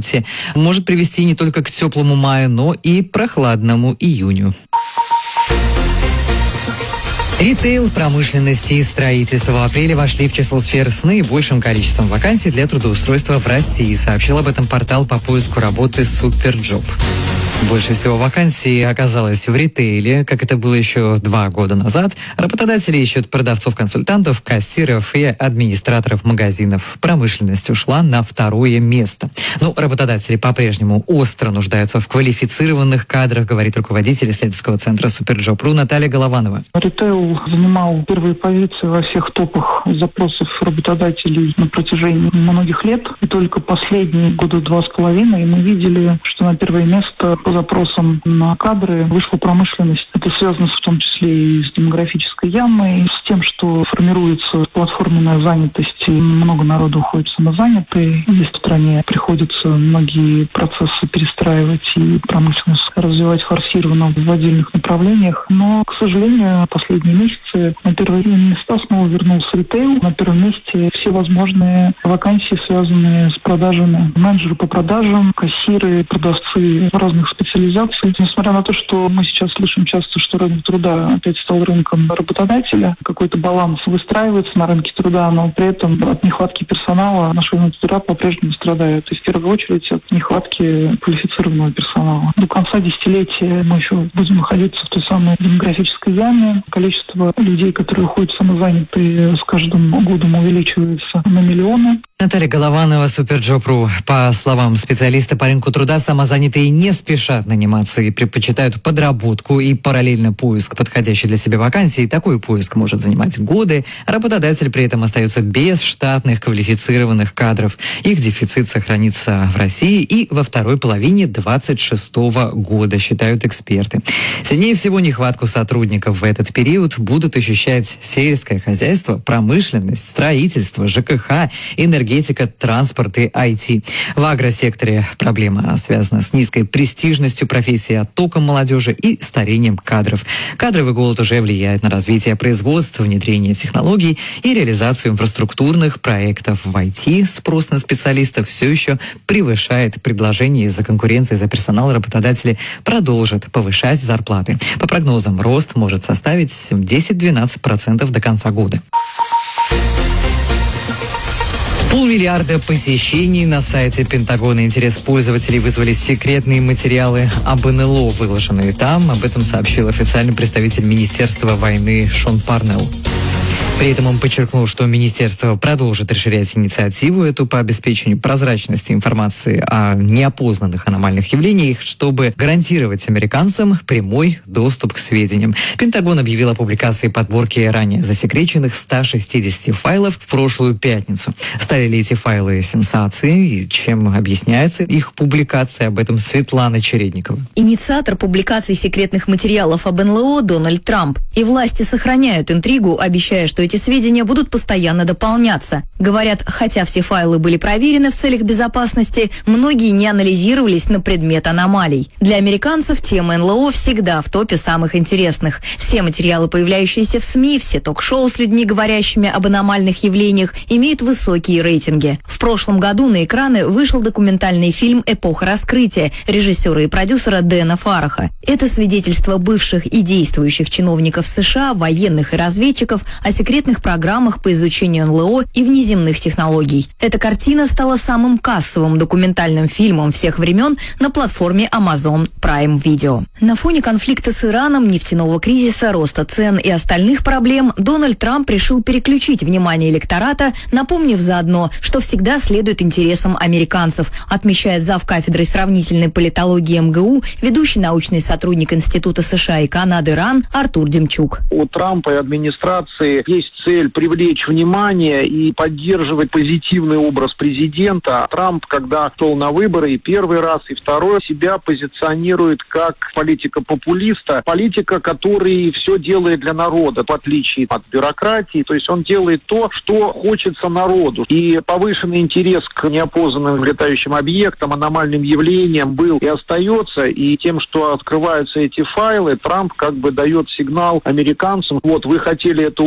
опыте может привести не только к теплому маю, но и прохладному июню. Ритейл, промышленность и строительство в апреле вошли в число сфер с наибольшим количеством вакансий для трудоустройства в России, сообщил об этом портал по поиску работы Superjob. Больше всего вакансий оказалось в ритейле, как это было еще 2 года назад. Работодатели ищут продавцов-консультантов, кассиров и администраторов магазинов. Промышленность ушла на 2-е место. Но работодатели по-прежнему остро нуждаются в квалифицированных кадрах, говорит руководитель исследовательского центра Superjob.ru Наталья Голованова. Ритейл занимал первые позиции во всех топах запросов работодателей на протяжении многих лет. И только последние 2.5 года мы видели, что на первое место по запросам на кадры вышла промышленность. Это связано в том числе и с демографической ямой, с тем, что формируется платформенная занятость, и много народу уходит самозанятые. Здесь в стране приходится многие процессы перестраивать и промышленность развивать форсированно в отдельных направлениях. Но, к сожалению, последние месяцы на первые места снова вернулся ритейл. На первом месте все возможные вакансии, связанные с продажами. Менеджеры по продажам, кассиры, продавцы разных специализаций. Несмотря на то, что мы сейчас слышим часто, что рынок труда опять стал рынком работодателя, какой-то баланс выстраивается на рынке труда, но при этом от нехватки персонала наш рынок труда по-прежнему страдает. И в первую очередь от нехватки квалифицированного персонала. До конца десятилетия мы еще будем находиться в той самой демографической яме. Количество людей, которые уходят самозанятые, с каждым годом увеличивается на миллионы. Наталья Голованова, Superjob.ru. По словам специалиста по рынку труда, самозанятые не спешат наниматься и предпочитают подработку и параллельно поиск подходящей для себя вакансии. Такой поиск может занимать годы. Работодатель при этом остается без штатных квалифицированных кадров. Их дефицит сохранится в России и во второй половине 2026 года, считают эксперты. Сильнее всего нехватку сотрудников в этот период будут ощущать сельское хозяйство, промышленность, строительство, ЖКХ, энергетика, транспорт и IT. В агросекторе проблема связана с низкой престижностью профессии, оттоком молодежи и старением кадров. Кадровый голод уже влияет на развитие производств, внедрение технологий и реализацию инфраструктурных проектов в IT. Спрос на специалистов все еще превышает предложение. Из-за конкуренции за персонал работодатели продолжат повышать зарплаты. По прогнозам, рост может составить 10-12% до конца года. 500 миллиона посещений на сайте Пентагона. Интерес пользователей вызвали секретные материалы об НЛО, выложенные там. Об этом сообщил официальный представитель Министерства войны Шон Парнелл. При этом он подчеркнул, что министерство продолжит расширять инициативу эту по обеспечению прозрачности информации о неопознанных аномальных явлениях, чтобы гарантировать американцам прямой доступ к сведениям. Пентагон объявил о публикации подборки ранее засекреченных 160 файлов в прошлую пятницу. Стали ли эти файлы сенсацией и чем объясняется их публикация? Об этом Светлана Чередникова. Инициатор публикации секретных материалов об НЛО Дональд Трамп. И власти сохраняют интригу, обещая, что эти сведения будут постоянно дополняться. Говорят, хотя все файлы были проверены в целях безопасности, многие не анализировались на предмет аномалий. Для американцев тема НЛО всегда в топе самых интересных. Все материалы, появляющиеся в СМИ, все ток-шоу с людьми, говорящими об аномальных явлениях, имеют высокие рейтинги. В прошлом году на экраны вышел документальный фильм «Эпоха раскрытия» режиссера и продюсера Дэна Фараха. Это свидетельство бывших и действующих чиновников США, военных и разведчиков о секретных программах по изучению НЛО и внеземных технологий. Эта картина стала самым кассовым документальным фильмом всех времен на платформе Amazon Prime Video. На фоне конфликта с Ираном, нефтяного кризиса, роста цен и остальных проблем Дональд Трамп решил переключить внимание электората, напомнив заодно, что всегда следует интересам американцев, отмечает завкафедрой сравнительной политологии МГУ, ведущий научный сотрудник Института США и Канады РАН Артур Демчук. У Трампа и администрации есть цель привлечь внимание и поддерживать позитивный образ президента. Трамп, когда шел на выборы и первый раз, и второй, себя позиционирует как политика-популиста, политика, который все делает для народа, в отличие от бюрократии. То есть он делает то, что хочется народу. И повышенный интерес к неопознанным летающим объектам, аномальным явлениям был и остается. И тем, что открываются эти файлы, Трамп как бы дает сигнал американцам: вот вы хотели это узнать,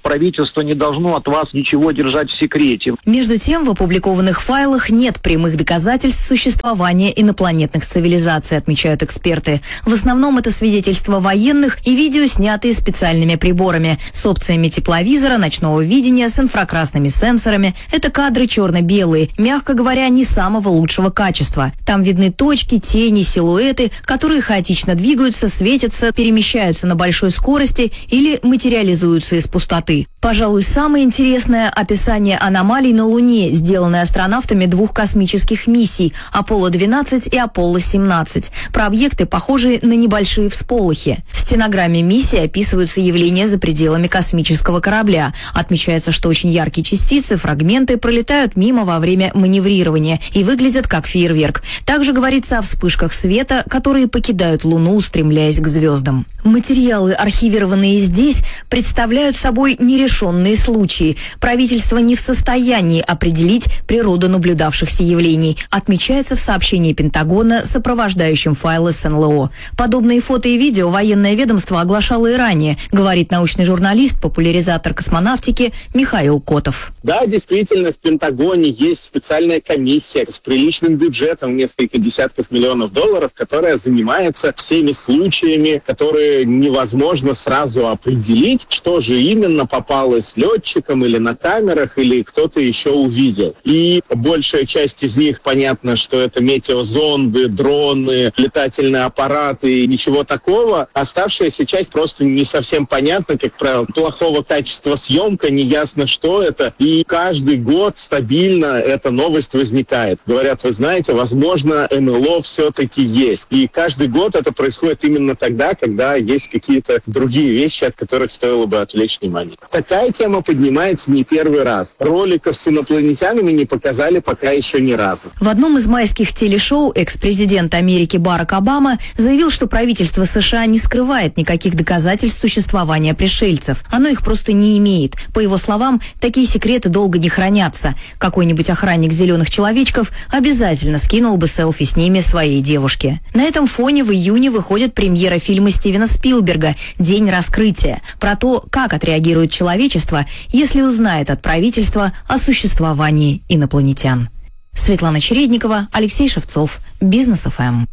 правительство не должно от вас ничего держать в секрете. Между тем, в опубликованных файлах нет прямых доказательств существования инопланетных цивилизаций, отмечают эксперты. В основном это свидетельства военных и видео, снятые специальными приборами с опциями тепловизора, ночного видения, с инфракрасными сенсорами. Это кадры черно-белые, мягко говоря, не самого лучшего качества. Там видны точки, тени, силуэты, которые хаотично двигаются, светятся, перемещаются на большой скорости или материализуются из пустоты. Пожалуй, самое интересное – описание аномалий на Луне, сделанное астронавтами двух космических миссий – Аполло-12 и Аполло-17. Про объекты, похожие на небольшие всполохи. В стенограмме миссии описываются явления за пределами космического корабля. Отмечается, что очень яркие частицы, фрагменты пролетают мимо во время маневрирования и выглядят как фейерверк. Также говорится о вспышках света, которые покидают Луну, устремляясь к звездам. Материалы, архивированные здесь, представляют собой нерешенные случаи. Правительство не в состоянии определить природу наблюдавшихся явлений, отмечается в сообщении Пентагона, сопровождающем файлы с НЛО. Подобные фото и видео военное ведомство оглашало и ранее, говорит научный журналист, популяризатор космонавтики Михаил Котов. Да, действительно, в Пентагоне есть специальная комиссия с приличным бюджетом, несколько десятков миллионов долларов, которая занимается всеми случаями, которые невозможно сразу определить, что же именно попалось летчикам или на камерах, или кто-то еще увидел. И большая часть из них, понятно, что это метеозонды, дроны, летательные аппараты, ничего такого. Оставшаяся часть просто не совсем понятна, как правило, плохого качества съемка, неясно, что это. И каждый год стабильно эта новость возникает. Говорят, вы знаете, возможно, НЛО все-таки есть. И каждый год это происходит именно тогда, когда есть какие-то другие вещи, от которых стоило бы отвлечь внимание. Такая тема поднимается не первый раз. Роликов с инопланетянами не показали пока еще ни разу. В одном из майских телешоу экс-президент Америки Барак Обама заявил, что правительство США не скрывает никаких доказательств существования пришельцев. Оно их просто не имеет. По его словам, такие секреты долго не хранятся. Какой-нибудь охранник зеленых человечков обязательно скинул бы селфи с ними своей девушке. На этом фоне в июне выходит премьера фильма Стивена Спилберга «День раскрытия», про то, как отреагирует человечество, если узнает от правительства о существовании инопланетян. Светлана Чередникова, Алексей Шевцов, Бизнес ФМ.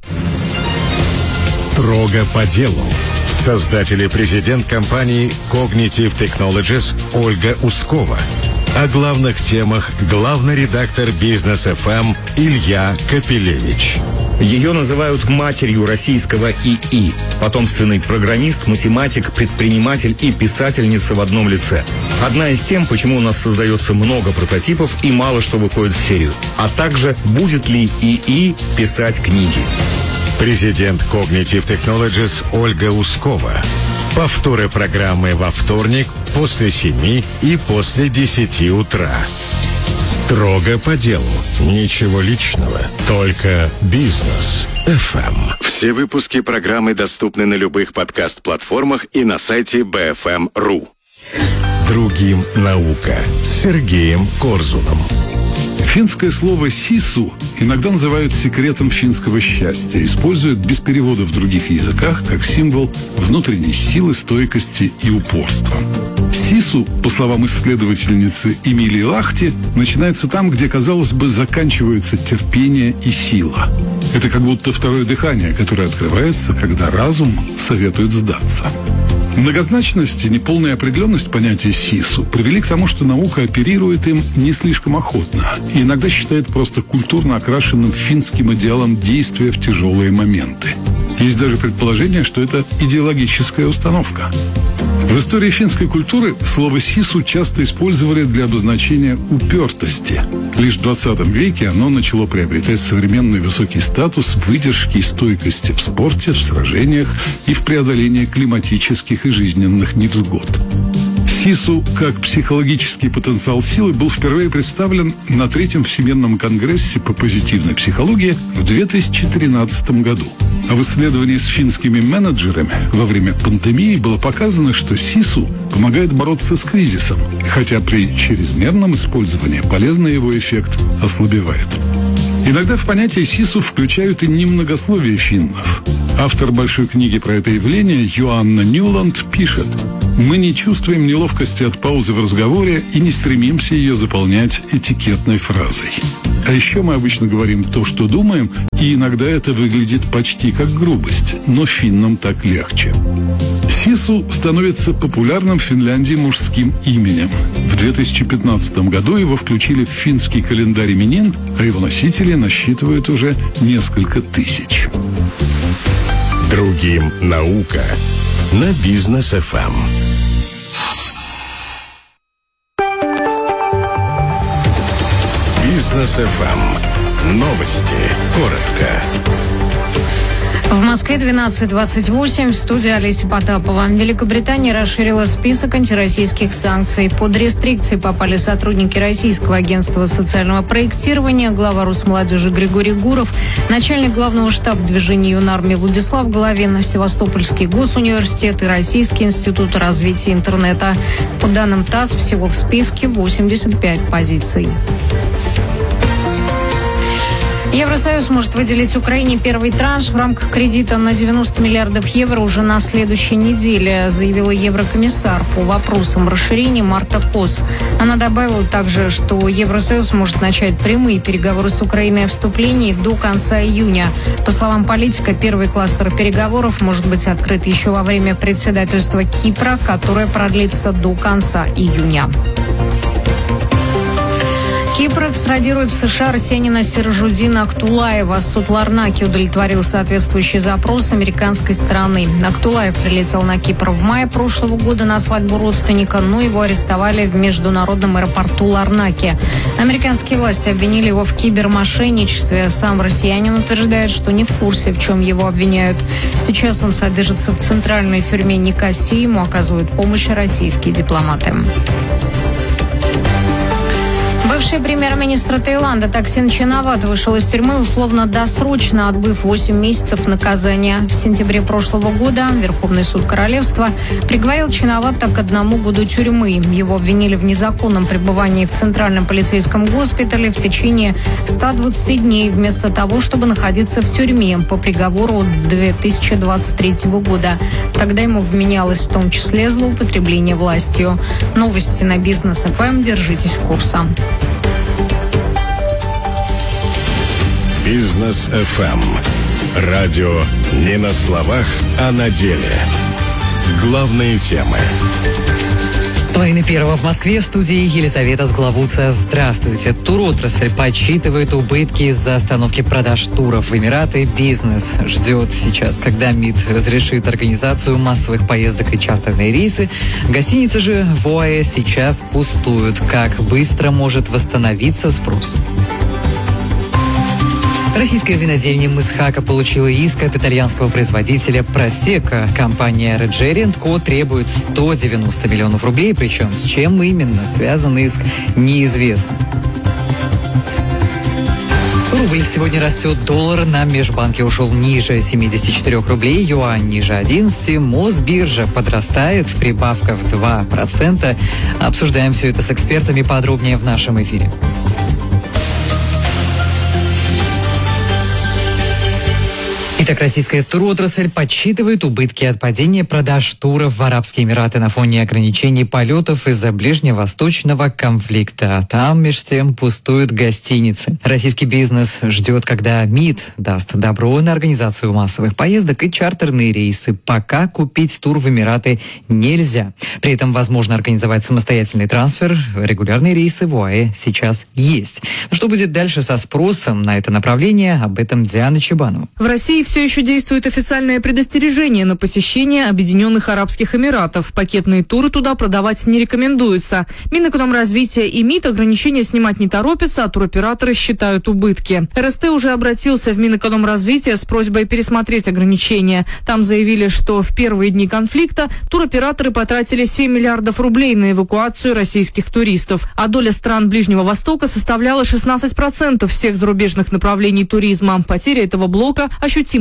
Строго по делу. Создатель и президент компании Cognitive Technologies Ольга Ускова. О главных темах главный редактор Бизнес ФМ Илья Капелевич. Ее называют матерью российского ИИ. Потомственный программист, математик, предприниматель и писательница в одном лице. Одна из тем, почему у нас создается много прототипов и мало что выходит в серию. А также, будет ли ИИ писать книги. Президент Cognitive Technologies Ольга Ускова. Повторы программы во вторник после 7 и после 10 утра. Строго по делу. Ничего личного. Только Бизнес ФМ. Все выпуски программы доступны на любых подкаст-платформах и на сайте BFM.ru. Другим наука. С Сергеем Корзуном. Финское слово «сису» иногда называют секретом финского счастья, используют без перевода в других языках как символ внутренней силы, стойкости и упорства. Сису, по словам исследовательницы Эмилии Лахти, начинается там, где, казалось бы, заканчиваются терпение и сила. Это как будто второе дыхание, которое открывается, когда разум советует сдаться. Многозначность и неполная определенность понятия СИСу привели к тому, что наука оперирует им не слишком охотно и иногда считает просто культурно окрашенным финским идеалом действия в тяжелые моменты. Есть даже предположение, что это идеологическая установка. В истории финской культуры слово «сису» часто использовали для обозначения упертости. Лишь в 20 веке оно начало приобретать современный высокий статус выдержки и стойкости в спорте, в сражениях и в преодолении климатических и жизненных невзгод. СИСу, как психологический потенциал силы, был впервые представлен на Третьем Всемирном конгрессе по позитивной психологии в 2013 году. А в исследовании с финскими менеджерами во время пандемии было показано, что СИСу помогает бороться с кризисом, хотя при чрезмерном использовании полезный его эффект ослабевает. Иногда в понятие СИСу включают и немногословие финнов. Автор большой книги про это явление Йоанна Ньюланд пишет: Мы не чувствуем неловкости от паузы в разговоре и не стремимся ее заполнять этикетной фразой. А еще мы обычно говорим то, что думаем, и иногда это выглядит почти как грубость, но финнам так легче. Сису становится популярным в Финляндии мужским именем. В 2015 году его включили в финский календарь именин, а его носители насчитывают уже несколько тысяч. Другим наука на Бизнес ФМ. Бизнес ФМ. Новости. Коротко. В Москве 12:28. В студии Олеся Потапова. Великобритания расширила список антироссийских санкций. Под рестрикции попали сотрудники Российского агентства социального проектирования, глава Росмолодежи Григорий Гуров, начальник главного штаба движения Юнармии Владислав Головин, Севастопольский госуниверситет и Российский институт развития интернета. По данным ТАСС, всего в списке 85 позиций. Евросоюз может выделить Украине первый транш в рамках кредита на 90 миллиардов евро уже на следующей неделе, заявила еврокомиссар по вопросам расширения Марта Кос. Она добавила также, что Евросоюз может начать прямые переговоры с Украиной о вступлении до конца июня. По словам политика, первый кластер переговоров может быть открыт еще во время председательства Кипра, которое продлится до конца июня. Кипр экстрадирует в США россиянина Сиражуддина Актулаева. Суд Ларнаки удовлетворил соответствующий запрос американской стороны. Актулаев прилетел на Кипр в мае прошлого года на свадьбу родственника, но его арестовали в международном аэропорту Ларнаки. Американские власти обвинили его в кибермошенничестве. Сам россиянин утверждает, что не в курсе, в чем его обвиняют. Сейчас он содержится в центральной тюрьме Никосии. Ему оказывают помощь российские дипломаты. Бывший премьер-министр Таиланда Таксин Чинават вышел из тюрьмы условно-досрочно, отбыв 8 месяцев наказания. В сентябре прошлого года Верховный суд Королевства приговорил Чинавата к 1 году тюрьмы. Его обвинили в незаконном пребывании в Центральном полицейском госпитале в течение 120 дней, вместо того, чтобы находиться в тюрьме по приговору 2023 года. Тогда ему вменялось в том числе злоупотребление властью. Новости на Бизнес ФМ. Держитесь курса. Бизнес ФМ. Радио не на словах, а на деле. Главные темы. Половина первого в Москве. В студии Елизавета Сглавуца. Здравствуйте. Туротрасль подсчитывает убытки из-за остановки продаж туров в Эмираты. Бизнес ждет сейчас, когда МИД разрешит организацию массовых поездок и чартерные рейсы. Гостиницы же в ОАЭ сейчас пустуют. Как быстро может восстановиться спрос? Российская винодельня Мысхака получила иск от итальянского производителя Просека. Компания Реджери & Ко требует 190 миллионов рублей, причем с чем именно связан иск, неизвестно. Рубль сегодня растет, доллар на межбанке ушел ниже 74 рублей, юань ниже 11, Мосбиржа подрастает, прибавка в 2%. Обсуждаем все это с экспертами подробнее в нашем эфире. Итак, российская туротрасль подсчитывает убытки от падения продаж туров в Арабские Эмираты на фоне ограничений полетов из-за ближневосточного конфликта. Там, между тем, пустуют гостиницы. Российский бизнес ждет, когда МИД даст добро на организацию массовых поездок и чартерные рейсы. Пока купить тур в Эмираты нельзя. При этом возможно организовать самостоятельный трансфер. Регулярные рейсы в ОАЭ сейчас есть. Что будет дальше со спросом на это направление? Об этом Диана Чебанова. В России все еще действует официальное предостережение на посещение Объединенных Арабских Эмиратов. Пакетные туры туда продавать не рекомендуется. Минэкономразвития и МИД ограничения снимать не торопятся, а туроператоры считают убытки. РСТ уже обратился в Минэкономразвития с просьбой пересмотреть ограничения. Там заявили, что в первые дни конфликта туроператоры потратили 7 миллиардов рублей на эвакуацию российских туристов, а доля стран Ближнего Востока составляла 16% всех зарубежных направлений туризма. Потеря этого блока ощутимо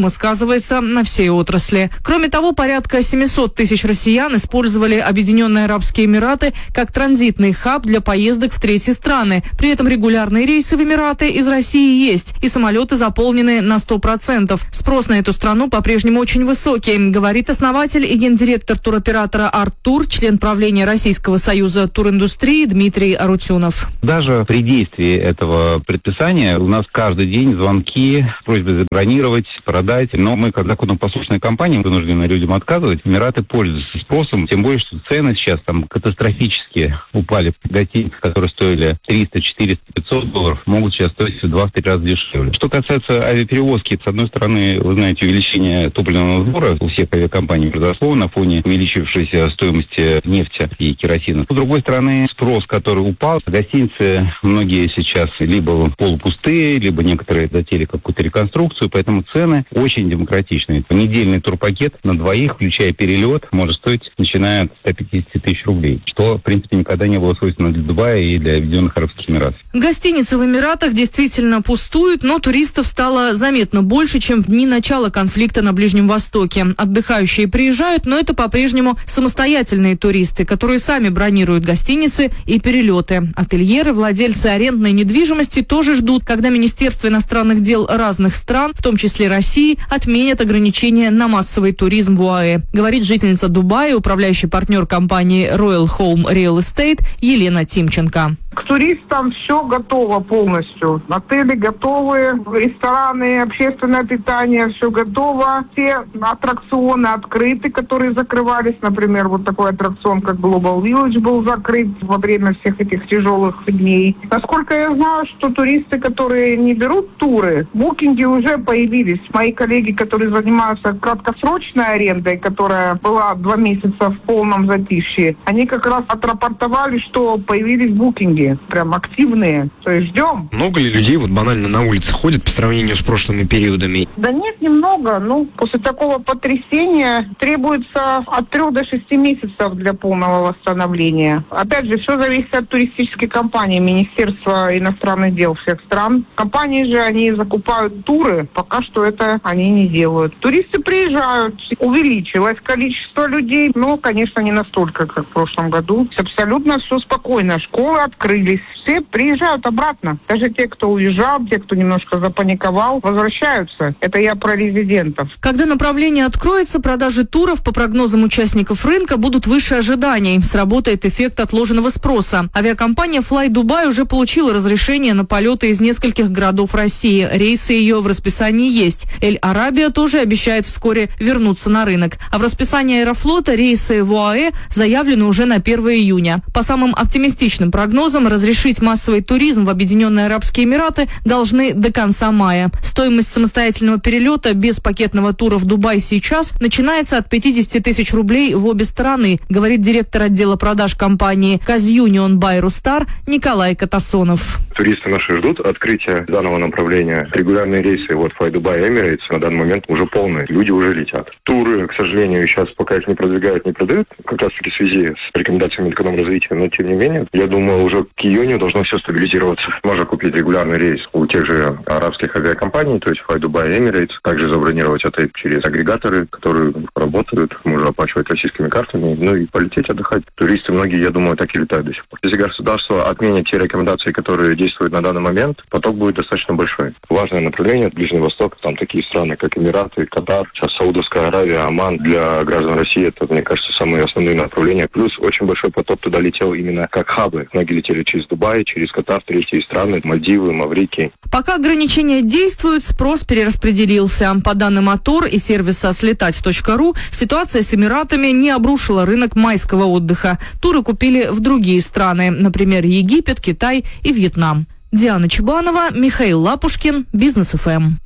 видимо, сказывается на всей отрасли. Кроме того, порядка 700 тысяч россиян использовали Объединенные Арабские Эмираты как транзитный хаб для поездок в третьи страны. При этом регулярные рейсы в Эмираты из России есть, и самолеты заполнены на 100%. Спрос на эту страну по-прежнему очень высокий, говорит основатель и гендиректор туроператора «Арттур», член правления Российского союза туриндустрии Дмитрий Арутюнов. Даже при действии этого предписания у нас каждый день звонки с просьбой забронировать, продать. Но мы, как законопослушная компания, вынуждены людям отказывать. Эмираты пользуются спросом, тем более, что цены сейчас там катастрофически упали. Гостиницы, которые стоили 300, 400, 500 долларов, могут сейчас стоить в 2-3 раза дешевле. Что касается авиаперевозки, с одной стороны, вы знаете, увеличение топливного сбора у всех авиакомпаний произошло на фоне увеличившейся стоимости нефти и керосина. С другой стороны, спрос, который упал, гостиницы многие сейчас либо полупустые, либо некоторые затеяли какую-то реконструкцию, поэтому цены очень демократичные. Недельный турпакет на двоих, включая перелет, может стоить, начиная от 150 тысяч рублей, что, в принципе, никогда не было свойственно для Дубая и для Объединенных Арабских Эмиратов. Гостиницы в Эмиратах действительно пустуют, но туристов стало заметно больше, чем в дни начала конфликта на Ближнем Востоке. Отдыхающие приезжают, но это по-прежнему самостоятельные туристы, которые сами бронируют гостиницы и перелеты. Ательеры, владельцы арендной недвижимости тоже ждут, когда Министерство иностранных дел разных стран, в том числе России, отменят ограничения на массовый туризм в ОАЭ, говорит жительница Дубая, управляющий партнер компании Royal Home Real Estate Елена Тимченко. К туристам все готово полностью. Отели готовы, рестораны, общественное питание, все готово. Все аттракционы открыты, которые закрывались. Например, вот такой аттракцион, как Global Village, был закрыт во время всех этих тяжелых дней. Насколько я знаю, что туристы, которые не берут туры, букинги уже появились. Мои коллеги, которые занимаются краткосрочной арендой, которая была 2 месяца в полном затишье, они как раз отрапортовали, что появились букинги. Прям активные. То есть ждем. Много ли людей вот банально на улице ходят по сравнению с прошлыми периодами? Да нет, немного. После такого потрясения требуется от 3 до 6 месяцев для полного восстановления. Опять же, все зависит от туристической компании, Министерства иностранных дел всех стран. Компании же, они закупают туры, пока что это они не делают. Туристы приезжают, увеличилось количество людей, но, конечно, не настолько, как в прошлом году. Абсолютно все спокойно. Школы открылись. Все приезжают обратно. Даже те, кто уезжал, те, кто немножко запаниковал, возвращаются. Это я про резидентов. Когда направление откроется, продажи туров, по прогнозам участников рынка, будут выше ожиданий. Сработает эффект отложенного спроса. Авиакомпания Fly Dubai уже получила разрешение на полеты из нескольких городов России. Рейсы ее в расписании есть. Эль-Арабия тоже обещает вскоре вернуться на рынок. А в расписании Аэрофлота рейсы в ОАЭ заявлены уже на 1 июня. По самым оптимистичным прогнозам, разрешить массовый туризм в Объединенные Арабские Эмираты должны до конца мая. Стоимость самостоятельного перелета без пакетного тура в Дубай сейчас начинается от 50 тысяч рублей в обе стороны, говорит директор отдела продаж компании «Казюнион Бай Рустар» Николай Катасонов. Туристы наши ждут открытия данного направления. Регулярные рейсы Fly Dubai Emirates на данный момент уже полные. Люди уже летят. Туры, к сожалению, сейчас пока их не продвигают, не продают, как раз таки в связи с рекомендациями Минэкономразвития, но тем не менее, я думаю, уже к июню должно все стабилизироваться. Можно купить регулярный рейс у тех же арабских авиакомпаний, то есть Fly Dubai Emirates, также забронировать отель через агрегаторы, которые работают, можно оплачивать российскими картами, и полететь отдыхать. Туристы многие, я думаю, так и летают до сих пор. Если государство отменит те рекомендации, которые действуют на данный момент, поток будет достаточно большой. Важное направление — Ближний Восток, там такие страны, как Эмираты, Катар, сейчас Саудовская Аравия, Оман. Для граждан России это, мне кажется, самые основные направления. Плюс очень большой поток туда летел именно как хабы. Многие летели через Дубай, через Катар, третьи страны, Мальдивы, Маврикий. Пока ограничения действуют, спрос перераспределился. По данным АТОР и сервиса слетать.ру, ситуация с Эмиратами не обрушила рынок майского отдыха. Туры купили в другие страны, например, Египет, Китай и Вьетнам. Диана Чубанова, Михаил Лапушкин, Бизнес ФМ.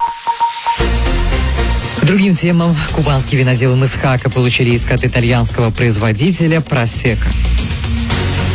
К другим темам. Кубанские виноделы Мысхака получили иск от итальянского производителя Просека.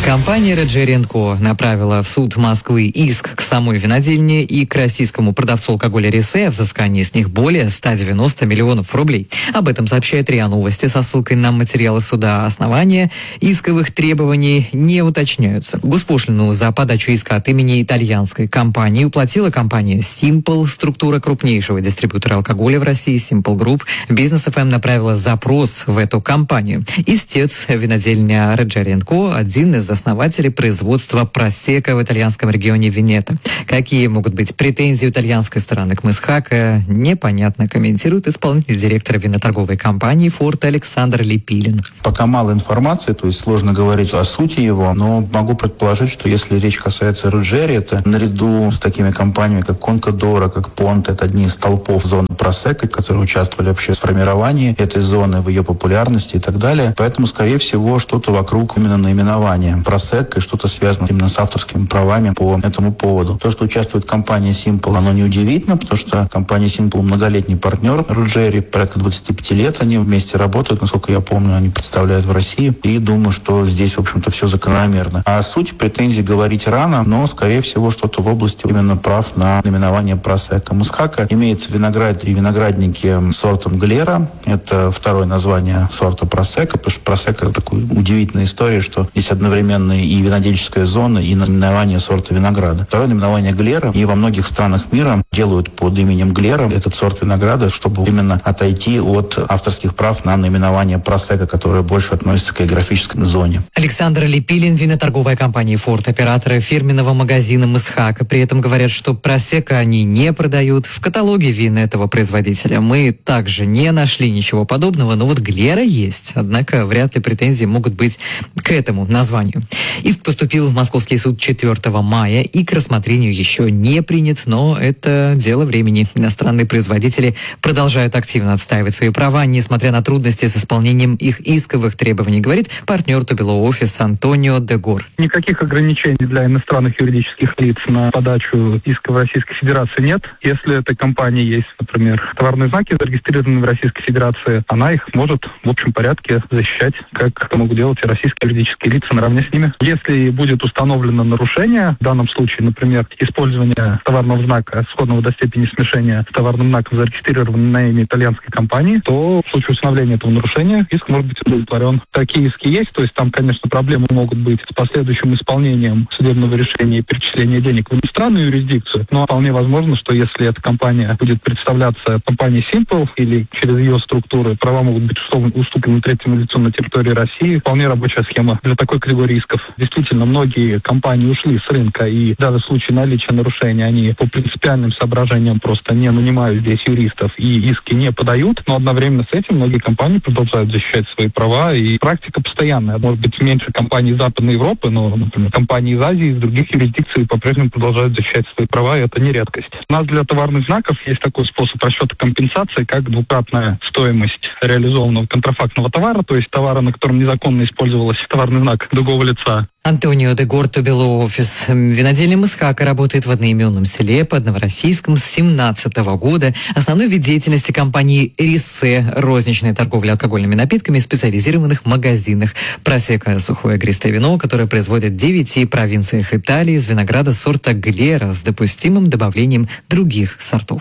Компания Реджеренко направила в суд Москвы иск к самой винодельне и к российскому продавцу алкоголя Рисе о взыскании с них более 190 миллионов рублей. Об этом сообщает РИА Новости со ссылкой на материалы суда. Основания исковых требований не уточняются. Госпошлину за подачу иска от имени итальянской компании уплатила компания Simple, структура крупнейшего дистрибьютора алкоголя в России Simple Group. Бизнес ФМ направила запрос в эту компанию. Истец винодельня Реджеренко, один из основателей производства просека в итальянском регионе Венето. Какие могут быть претензии итальянской стороны к Мысхака, непонятно, комментирует исполнительный директор виноторговой компании «Форт» Александр Липилин. Пока мало информации, то есть сложно говорить о сути его, но могу предположить, что если речь касается Руджери, это наряду с такими компаниями, как Конкадора, как Понте, это одни из столпов зоны просека, которые участвовали вообще в формировании этой зоны, в ее популярности и так далее. Поэтому, скорее всего, что-то вокруг именно наименования просека и что-то связано именно с авторскими правами по этому поводу. То, что участвует компания Simple, оно неудивительно, потому что компания Simple многолетний партнер Руджери, порядка 25 лет они вместе работают, насколько я помню, они представляют в России, и думаю, что здесь, в общем-то, все закономерно. А о сути претензий говорить рано, но, скорее всего, что-то в области именно прав на наименование просека. Мысхака имеет виноград и виноградники сортом Глера, это второе название сорта просека, потому что просека — это такая удивительная история, что есть одновременно и винодельческая зона, и наименование сорта винограда. Второе наименование Глера, и во многих странах мира делают под именем Глера этот сорт винограда, чтобы именно отойти от авторских прав на наименование просека, которое больше относится к географической зоне. Александр Липилин, виноторговая компания «Форт», операторы фирменного магазина Мысхака. При этом говорят, что просека они не продают. В каталоге вин этого производителя мы также не нашли ничего подобного, но вот Глера есть. Однако вряд ли претензии могут быть к этому названию. Иск поступил в Московский суд 4 мая и к рассмотрению еще не принят, но это дело времени. Иностранные производители продолжают активно отстаивать свои права, несмотря на трудности с исполнением их исковых требований, говорит партнер Тубило Офис Антонио Дегор. Никаких ограничений для иностранных юридических лиц на подачу иска в Российской Федерации нет. Если этой компании есть, например, товарные знаки, зарегистрированные в Российской Федерации, она их может в общем порядке защищать, как это могут делать и российские юридические лица наравне с ними. Если будет установлено нарушение, в данном случае, например, использование товарного знака, сходного до степени смешения с товарным знаком, зарегистрированным на имя итальянской компании, то в случае установления этого нарушения иск может быть удовлетворен. Такие иски есть, то есть там, конечно, проблемы могут быть с последующим исполнением судебного решения и перечисления денег в иностранную юрисдикцию, но вполне возможно, что если эта компания будет представляться компанией Simple или через ее структуры, права могут быть уступлены третьему лицу на территории России. Вполне рабочая схема для такой категории исков. Действительно, многие компании ушли с рынка, и даже в случае наличия нарушений они по принципиальным соображениям просто не нанимают здесь юристов и иски не подают, но одновременно с этим многие компании продолжают защищать свои права, и практика постоянная. Может быть, меньше компаний из Западной Европы, но, например, компании из Азии, из других юрисдикций по-прежнему продолжают защищать свои права, и это не редкость. У нас для товарных знаков есть такой способ расчета компенсации, как двукратная стоимость реализованного контрафактного товара, то есть товара, на котором незаконно использовался товарный знак другого лица. Антонио Дегор, Тубило Офис. Винодельня Мысхака работает в одноименном селе под Новороссийском с 2017 года. Основной вид деятельности компании Рисе – розничная торговля алкогольными напитками в специализированных магазинах. Просека – сухое игристое вино, которое производят в 9 провинциях Италии из винограда сорта Глера с допустимым добавлением других сортов.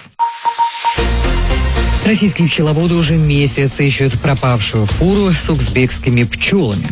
Российские пчеловоды уже месяц ищут пропавшую фуру с узбекскими пчелами.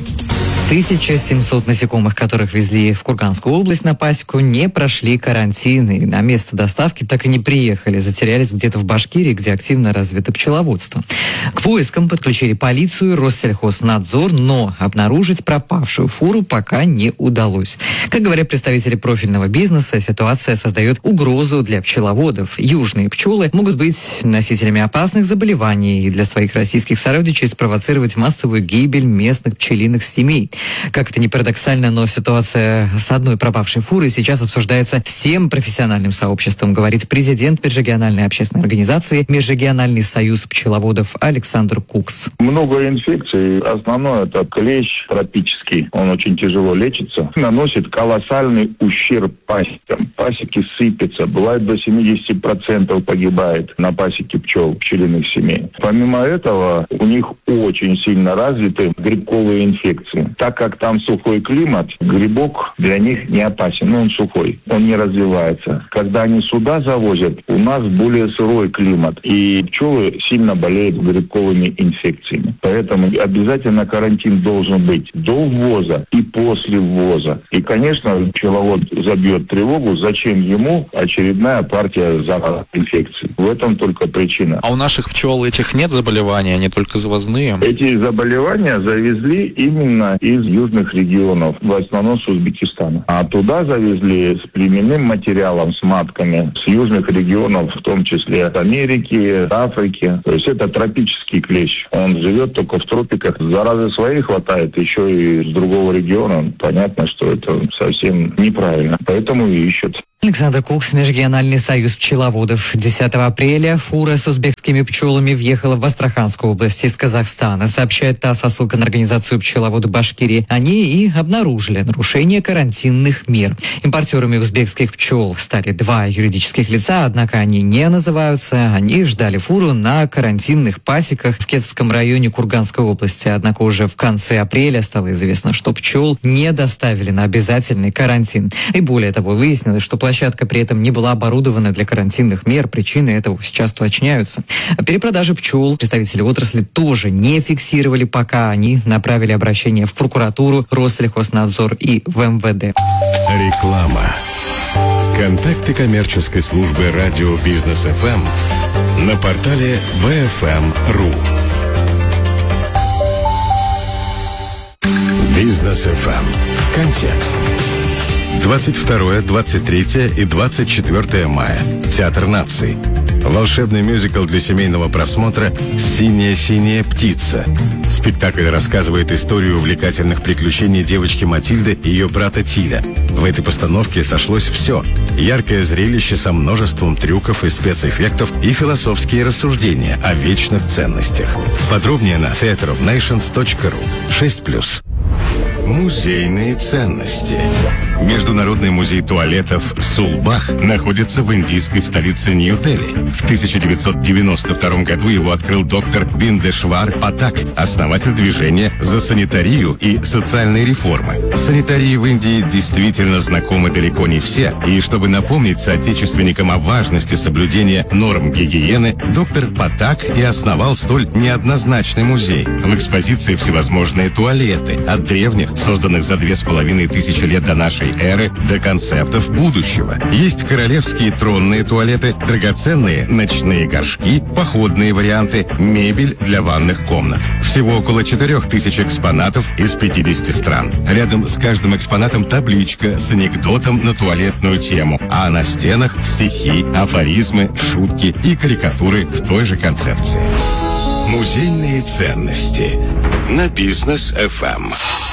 1700 насекомых, которых везли в Курганскую область на пасеку, не прошли карантин и на место доставки так и не приехали. Затерялись где-то в Башкирии, где активно развито пчеловодство. К поискам подключили полицию, Россельхознадзор, но обнаружить пропавшую фуру пока не удалось. Как говорят представители профильного бизнеса, ситуация создает угрозу для пчеловодов. Южные пчелы могут быть носителями опасных заболеваний и для своих российских сородичей спровоцировать массовую гибель местных пчелиных семей. Как это ни парадоксально, но ситуация с одной пропавшей фурой сейчас обсуждается всем профессиональным сообществом, говорит президент межрегиональной общественной организации Межрегиональный союз пчеловодов Александр Кукс. Много инфекций. Основное это клещ тропический. Он очень тяжело лечится. Наносит колоссальный ущерб пасекам. Пасеки сыпятся. Бывает до 70% погибает на пасеке пчел, пчелиных семей. Помимо этого, у них очень сильно развиты грибковые инфекции. Так как там сухой климат, грибок для них не опасен. Он сухой, он не развивается. Когда они сюда завозят, у нас более сырой климат. И пчелы сильно болеют грибковыми инфекциями. Поэтому обязательно карантин должен быть до ввоза и после ввоза. И, конечно, пчеловод забьет тревогу, зачем ему очередная партия заразных инфекций. В этом только причина. А у наших пчел этих нет заболеваний, они только завозные? Эти заболевания завезли именно из южных регионов, в основном с Узбекистана. А туда завезли с племенным материалом, с матками, с южных регионов, в том числе от Америки, Африки. То есть это тропический клещ. Он живет только в тропиках. Заразы своей хватает, еще и с другого региона. Понятно, что это совсем неправильно. Поэтому и ищут. Александр Кукс, Межрегиональный союз пчеловодов. 10 апреля фура с узбекскими пчелами въехала в Астраханскую область из Казахстана, сообщает ТАСС со ссылкой на организацию пчеловоды Башкирии. Они и обнаружили нарушение карантинных мер. Импортерами узбекских пчел стали 2 юридических лица, однако они не называются. Они ждали фуру на карантинных пасеках в Кетовском районе Курганской области. Однако уже в конце апреля стало известно, что пчел не доставили на обязательный карантин. И более того, выяснилось, что площадка при этом не была оборудована для карантинных мер. Причины этого сейчас уточняются. Перепродажи пчел представители отрасли тоже не фиксировали, пока они направили обращение в прокуратуру, Россельхознадзор и в МВД. Реклама. Контакты коммерческой службы радио Бизнес ФМ на портале BFM.ru. Бизнес ФМ. Контекст. 22, 23 и 24 мая. Театр наций. Волшебный мюзикл для семейного просмотра «Синяя-синяя птица». Спектакль рассказывает историю увлекательных приключений девочки Матильды и ее брата Тиля. В этой постановке сошлось все. Яркое зрелище со множеством трюков и спецэффектов и философские рассуждения о вечных ценностях. Подробнее на theaterofnations.ru. 6+. Музейные ценности. Международный музей туалетов «Сулбах» находится в индийской столице Нью-Дели. В 1992 году его открыл доктор Биндешвар Патак, основатель движения за санитарию и социальные реформы. Санитарии в Индии действительно знакомы далеко не все, и чтобы напомнить соотечественникам о важности соблюдения норм гигиены, доктор Патак и основал столь неоднозначный музей. В экспозиции всевозможные туалеты, от древних, созданных за 2500 лет до нашей эры, до концептов будущего. Есть королевские тронные туалеты, драгоценные ночные горшки, походные варианты, мебель для ванных комнат. Всего около 4000 экспонатов из 50 стран. Рядом с каждым экспонатом табличка с анекдотом на туалетную тему, а на стенах стихи, афоризмы, шутки и карикатуры в той же концепции. Музейные ценности на Бизнес ФМ.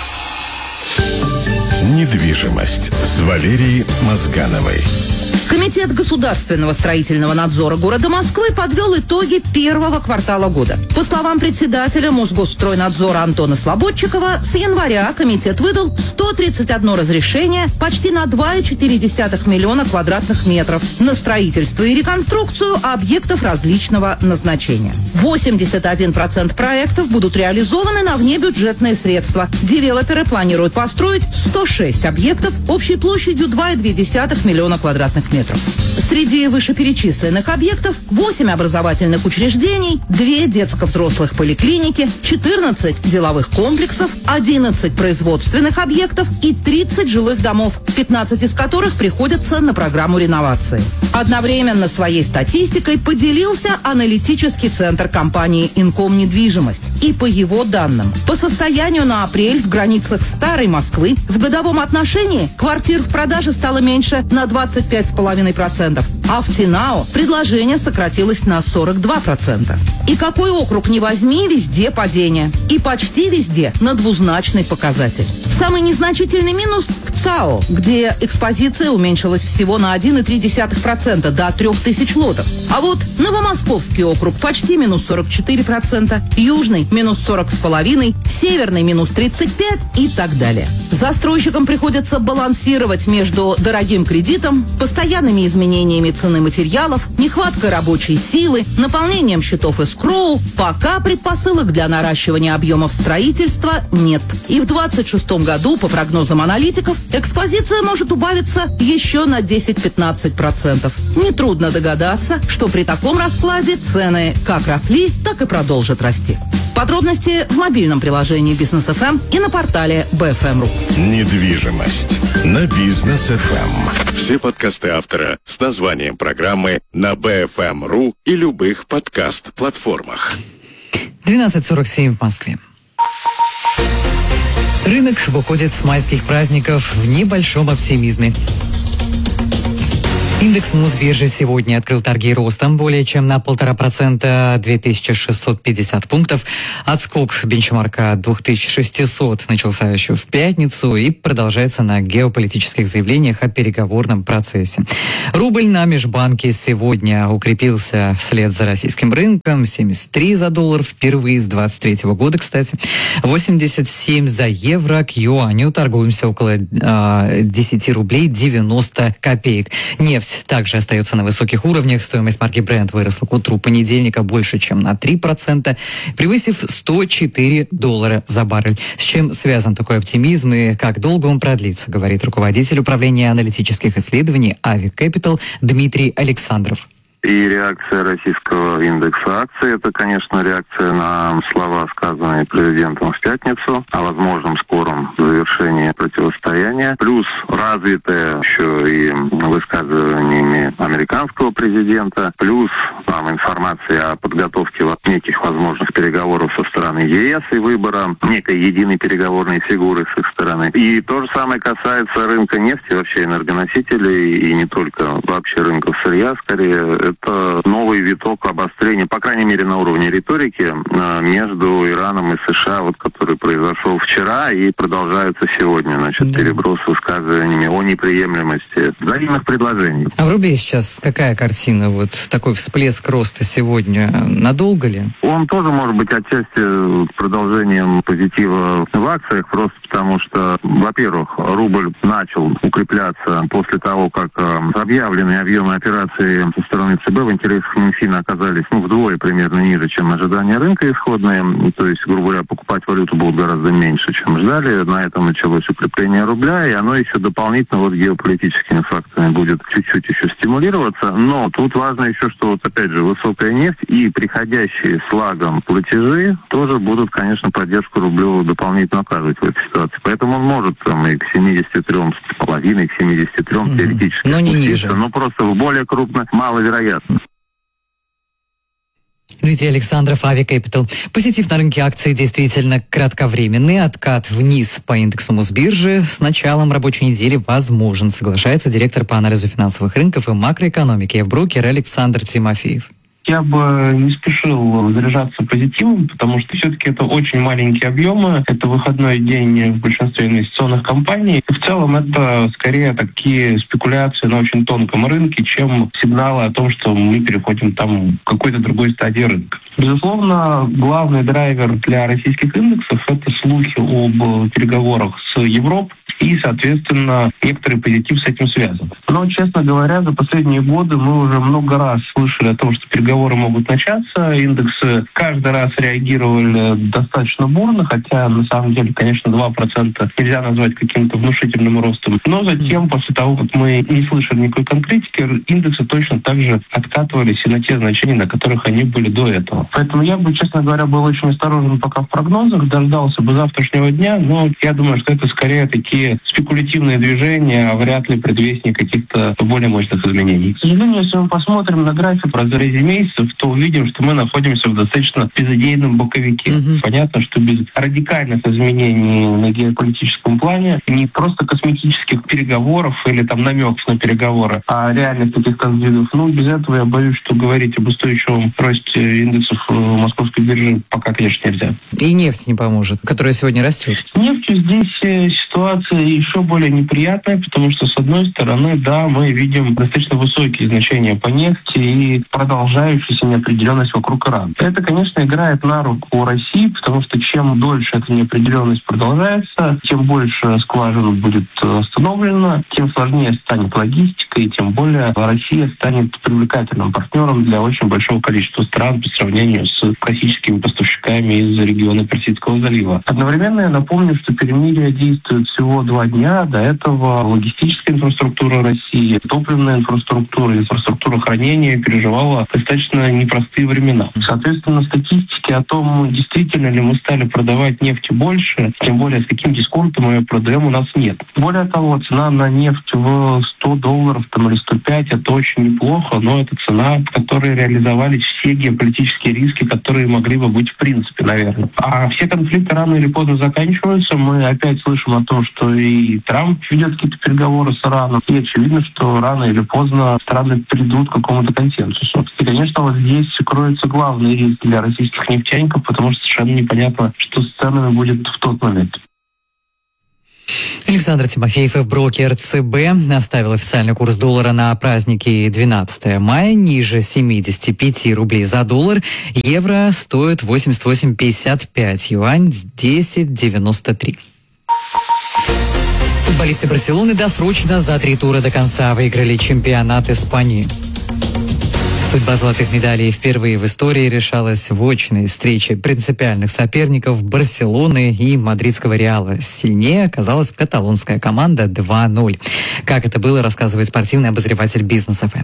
Недвижимость с Валерией Мозгановой. Комитет государственного строительного надзора города Москвы подвел итоги первого квартала года. По словам председателя Мосгосстройнадзора Антона Слободчикова, с января комитет выдал 131 разрешение почти на 2,4 миллиона квадратных метров на строительство и реконструкцию объектов различного назначения. 81% проектов будут реализованы на внебюджетные средства. Девелоперы планируют построить 106 объектов общей площадью 2,2 миллиона квадратных метров. Среди вышеперечисленных объектов 8 образовательных учреждений, 2 детско-взрослых поликлиники, 14 деловых комплексов, 11 производственных объектов и 30 жилых домов, 15 из которых приходятся на программу реновации. Одновременно своей статистикой поделился аналитический центр компании «Инком Недвижимость». И по его данным, по состоянию на апрель в границах Старой Москвы в годовом отношении квартир в продаже стало меньше на 25,5%, а в Тинао предложение сократилось на 42%. И какой округ ни возьми, везде падение. И почти везде на двузначный показатель. Самый незначительный минус в ЦАО, где экспозиция уменьшилась всего на 1,3% до 3000 лотов. А вот Новомосковский округ почти минус 44%, Южный минус 40,5%, Северный минус 35% и так далее. Застройщикам приходится балансировать между дорогим кредитом, постоянными изменениями цены материалов, нехваткой рабочей силы, наполнением счетов эскроу, пока предпосылок для наращивания объемов строительства нет. И в 2026 году, по прогнозам аналитиков, экспозиция может убавиться еще на 10-15%. Нетрудно догадаться, что при таком раскладе цены как росли, так и продолжат расти. Подробности в мобильном приложении Бизнес ФМ и на портале BFM.ru. Недвижимость на Бизнес ФМ. Все подкасты автора с названием программы на BFM.ru и любых подкаст-платформах. 12:47 в Москве. Рынок выходит с майских праздников в небольшом оптимизме. Индекс Мосбиржи сегодня открыл торги ростом более чем на 1,5%, 2650 пунктов. Отскок бенчмарка 2600 начался еще в пятницу и продолжается на геополитических заявлениях о переговорном процессе. Рубль на межбанке сегодня укрепился вслед за российским рынком. 73 за доллар впервые с 23 года, кстати. 87 за евро. К юаню торгуемся около 10 рублей 90 копеек. Нефть также остается на высоких уровнях. Стоимость марки Brent выросла к утру понедельника больше, чем на 3%, превысив $104 за баррель. С чем связан такой оптимизм и как долго он продлится, говорит руководитель управления аналитических исследований Avi Capital Дмитрий Александров. И реакция российского индекса акций – это, конечно, реакция на слова, сказанные президентом в пятницу о возможном скором завершении противостояния, плюс развитое еще и высказываниями американского президента, плюс там информация о подготовке неких возможных переговоров со стороны ЕС и выбора некой единой переговорной фигуры с их стороны. И то же самое касается рынка нефти, вообще энергоносителей, и не только вообще рынков сырья, скорее. Это новый виток обострения, по крайней мере, на уровне риторики между Ираном и США, вот, который произошел вчера и продолжается сегодня. Значит, переброс высказываниями о неприемлемости взаимных предложений. А в рубле сейчас какая картина? Вот такой всплеск роста сегодня. Надолго ли? Он тоже может быть отчасти продолжением позитива в акциях, просто потому что, во-первых, рубль начал укрепляться после того, как объявленные объемы операций со стороны ЦБ в интересах Минфина оказались вдвое примерно ниже, чем ожидания рынка исходные. То есть, грубо говоря, покупать валюту было гораздо меньше, чем ждали. На этом началось укрепление рубля, и оно еще дополнительно вот геополитическими факторами будет чуть-чуть еще стимулироваться. Но тут важно еще, что вот опять же высокая нефть и приходящие с лагом платежи тоже будут, конечно, поддержку рублю дополнительно оказывать в этой ситуации. Поэтому он может там и к 73,5, к 73 теоретически но не ниже. Но просто в более крупно маловероятно. Дмитрий Александров, Avi Capital. Позитив на рынке акций действительно кратковременный. Откат вниз по индексу Мосбиржи с началом рабочей недели возможен, соглашается директор по анализу финансовых рынков и макроэкономики Евброкер Александр Тимофеев. Я бы не спешил заряжаться позитивом, потому что все-таки это очень маленькие объемы, это выходной день в большинстве инвестиционных компаний. И в целом это скорее такие спекуляции на очень тонком рынке, чем сигналы о том, что мы переходим там к какой-то другой стадии рынка. Безусловно, главный драйвер для российских индексов – это слухи об переговорах с Европой и, соответственно, некоторый позитив с этим связан. Но, честно говоря, за последние годы мы уже много раз слышали о том, что переговоры могут начаться. Индексы каждый раз реагировали достаточно бурно, хотя на самом деле, конечно, 2% нельзя назвать каким-то внушительным ростом. Но затем, после того, как мы не слышали никакой конкретики, индексы точно так же откатывались и на те значения, на которых они были до этого. Поэтому я бы, честно говоря, был очень осторожен пока в прогнозах, дождался бы завтрашнего дня, но я думаю, что это скорее такие спекулятивные движения, а вряд ли предвестник каких-то более мощных изменений. К сожалению, если мы посмотрим на график в разрезе месяцев, то увидим, что мы находимся в достаточно безыдейном боковике. Понятно, что без радикальных изменений на геополитическом плане, не просто косметических переговоров или там намеков на переговоры, а реальных каких-то сдвигов, без этого я боюсь, что говорить об устойчивом росте индексов московской биржи пока, конечно, нельзя. И нефть не поможет, которая сегодня растет. Нефтью здесь ситуация еще более неприятная, потому что, с одной стороны, да, мы видим достаточно высокие значения по нефти и продолжающуюся неопределенность вокруг Ирана. Это, конечно, играет на руку России, потому что чем дольше эта неопределенность продолжается, тем больше скважин будет остановлено, тем сложнее станет логистика, и тем более Россия станет привлекательным партнером для очень большого количества стран по сравнению с классическими поставщиками из региона Персидского залива. Одновременно я напомню, что перемирие действует всего 2 дня. До этого логистическая инфраструктура России, топливная инфраструктура хранения переживала достаточно непростые времена. Соответственно, статистики о том, действительно ли мы стали продавать нефть больше, тем более с каким дисконтом мы ее продаем, у нас нет. Более того, цена на нефть в $100 или 105 это очень неплохо, но это цена, в которой реализовались все геополитические риски, которые могли бы быть в принципе, наверное. А все конфликты рано или поздно заканчиваются. Мы опять слышим о том, что и Трамп ведет какие-то переговоры с Ираном. И очевидно, что рано или поздно страны придут к какому-то консенсусу. И, конечно, вот здесь кроется главный риск для российских нефтяников, потому что совершенно непонятно, что с ценами будет в тот момент. Александр Тимофеев, брокер ЦБ, оставил официальный курс доллара на праздники 12 мая ниже 75 рублей за доллар. Евро стоит 88,55, юань 10,93. Футболисты Барселоны досрочно за 3 тура до конца выиграли чемпионат Испании. Судьба золотых медалей впервые в истории решалась в очной встрече принципиальных соперников Барселоны и мадридского Реала. Сильнее оказалась каталонская команда 2-0. Как это было, рассказывает спортивный обозреватель Бизнес ФМ.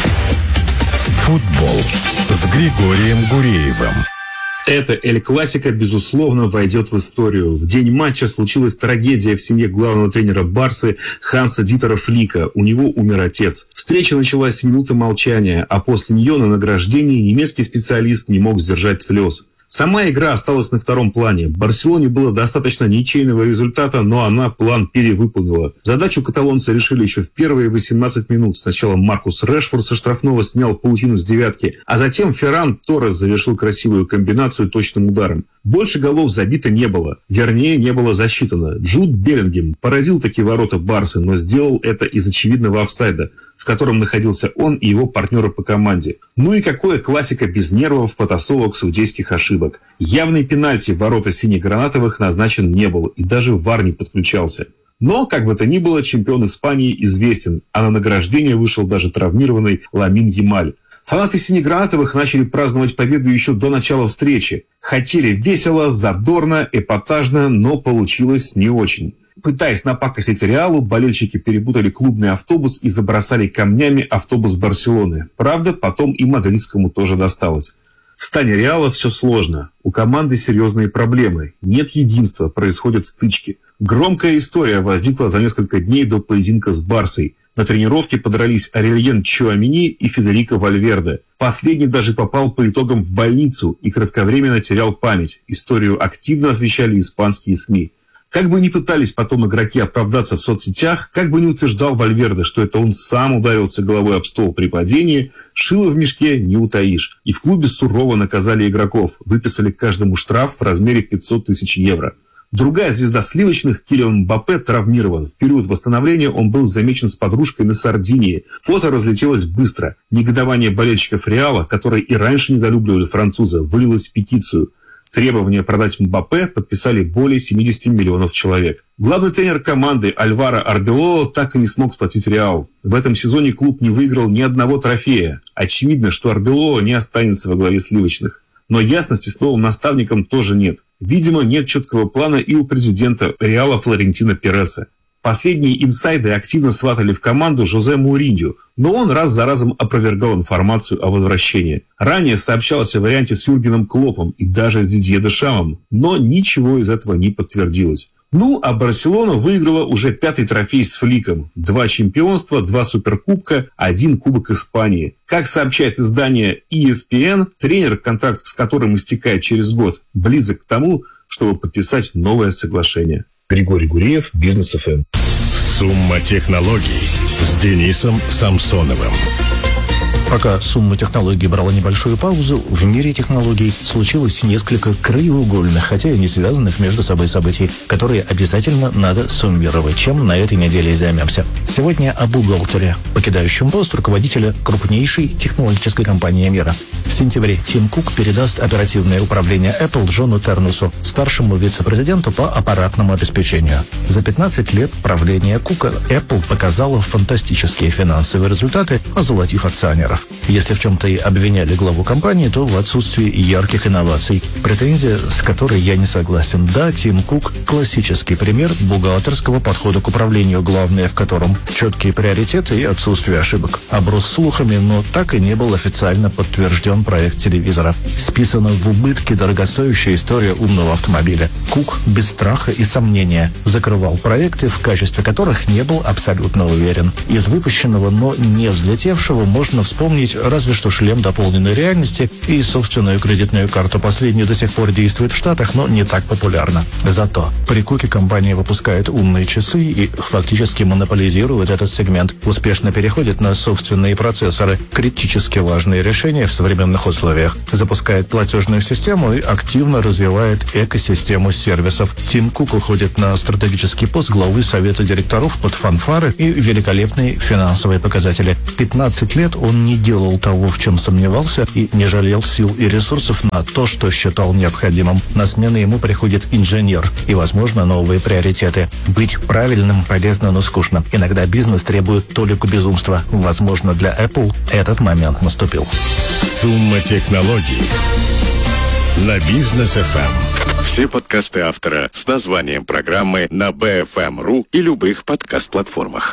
Футбол с Григорием Гуреевым. Эта Эль-Классика, безусловно, войдет в историю. В день матча случилась трагедия в семье главного тренера Барсы Ханса Дитера Флика. У него умер отец. Встреча началась с минуты молчания, а после нее на награждении немецкий специалист не мог сдержать слез. Сама игра осталась на втором плане. Барселоне было достаточно ничейного результата, но она план перевыполнила. Задачу каталонцы решили еще в первые 18 минут. Сначала Маркус Решфорд со штрафного снял паутину с девятки, а затем Ферран Торрес завершил красивую комбинацию точным ударом. Больше голов забито не было. Вернее, не было засчитано. Джуд Беллингем поразил таки ворота Барсы, но сделал это из очевидного офсайда, в котором находился он и его партнеры по команде. Ну и какое классика без нервов, потасовок, судейских ошибок. Явный пенальти в ворота сине-гранатовых назначен не был, и даже ВАР не подключался. Но, как бы то ни было, чемпион Испании известен, а на награждение вышел даже травмированный Ламин Ямаль. Фанаты синегранатовых начали праздновать победу еще до начала встречи. Хотели весело, задорно, эпатажно, но получилось не очень. Пытаясь напакостить Реалу, болельщики перепутали клубный автобус и забросали камнями автобус Барселоны. Правда, потом и мадридскому тоже досталось. В стане Реала все сложно. У команды серьезные проблемы. Нет единства, происходят стычки. Громкая история возникла за несколько дней до поединка с Барсой. На тренировке подрались Арельен Чуамини и Федерико Вальверде. Последний даже попал по итогам в больницу и кратковременно терял память. Историю активно освещали испанские СМИ. Как бы ни пытались потом игроки оправдаться в соцсетях, как бы ни утверждал Вальверде, что это он сам ударился головой об стол при падении, шило в мешке не утаишь. И в клубе сурово наказали игроков, выписали каждому штраф в размере 500 тысяч евро. Другая звезда сливочных, Килиан Мбаппе, травмирован. В период восстановления он был замечен с подружкой на Сардинии. Фото разлетелось быстро. Негодование болельщиков Реала, которые и раньше недолюбливали француза, вылилось в петицию. Требование продать Мбаппе подписали более 70 миллионов человек. Главный тренер команды Альваро Арбелоо так и не смог сплотить Реал. В этом сезоне клуб не выиграл ни одного трофея. Очевидно, что Арбелоо не останется во главе сливочных. Но ясности с новым наставником тоже нет. Видимо, нет четкого плана и у президента Реала Флорентино Переса. Последние инсайды активно сватали в команду Жозе Моуриньо, но он раз за разом опровергал информацию о возвращении. Ранее сообщалось о варианте с Юргеном Клопом и даже с Дидье Дешамом, но ничего из этого не подтвердилось. Ну, а Барселона выиграла уже 5-й трофей с Фликом. 2 чемпионства, 2 суперкубка, 1 кубок Испании. Как сообщает издание ESPN, тренер, контракт с которым истекает через год, близок к тому, чтобы подписать новое соглашение. Григорий Гуреев, Бизнес ФМ. Сумма технологий с Денисом Самсоновым. Пока сумма технологий брала небольшую паузу, в мире технологий случилось несколько краеугольных, хотя и не связанных между собой событий, которые обязательно надо суммировать, чем на этой неделе и займемся. Сегодня о бухгалтере, покидающем пост руководителя крупнейшей технологической компании мира. В сентябре Тим Кук передаст оперативное управление Apple Джону Тернусу, старшему вице-президенту по аппаратному обеспечению. За 15 лет правления Кука Apple показала фантастические финансовые результаты, озолотив акционеров. Если в чем-то и обвиняли главу компании, то в отсутствии ярких инноваций. Претензия, с которой я не согласен. Да, Тим Кук – классический пример бухгалтерского подхода к управлению, главное в котором четкие приоритеты и отсутствие ошибок. Оброс слухами, но так и не был официально подтвержден проект телевизора. Списана в убытки дорогостоящая история умного автомобиля. Кук без страха и сомнения закрывал проекты, в качестве которых не был абсолютно уверен. Из выпущенного, но не взлетевшего можно вспомнить разве что шлем дополненной реальности и собственную кредитную карту. Последняя до сих пор действует в Штатах, но не так популярна. Зато при Куке компания выпускает умные часы и фактически монополизирует этот сегмент. Успешно переходит на собственные процессоры, критически важные решения в современных условиях. Запускает платежную систему и активно развивает экосистему сервисов. Тим Кук уходит на стратегический пост главы совета директоров под фанфары и великолепные финансовые показатели. 15 лет он не делал того, в чем сомневался, и не жалел сил и ресурсов на то, что считал необходимым. На смену ему приходит инженер и, возможно, новые приоритеты. Быть правильным полезно, но скучно. Иногда бизнес требует толику безумства. Возможно, для Apple этот момент наступил. Сумма технологий на Бизнес FM. Все подкасты автора с названием программы на BFM.ru и любых подкаст-платформах.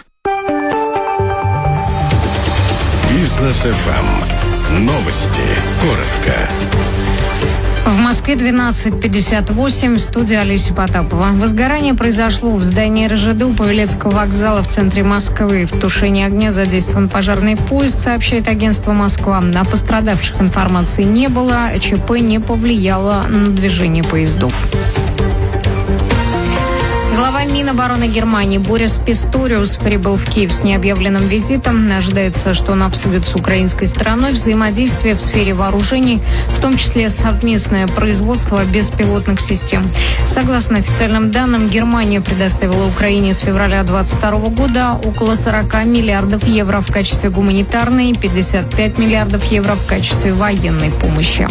Бизнес FM. Новости. Коротко. В Москве 12:58, студия Олеся Потапова. Возгорание произошло в здании РЖД у Павелецкого вокзала в центре Москвы. В тушении огня задействован пожарный поезд, сообщает агентство «Москва». О пострадавших информации не было, ЧП не повлияло на движение поездов. Глава Минобороны Германии Борис Писториус прибыл в Киев с необъявленным визитом. Ожидается, что он обсудит с украинской стороной взаимодействие в сфере вооружений, в том числе совместное производство беспилотных систем. Согласно официальным данным, Германия предоставила Украине с февраля 2022 года около 40 миллиардов евро в качестве гуманитарной и 55 миллиардов евро в качестве военной помощи.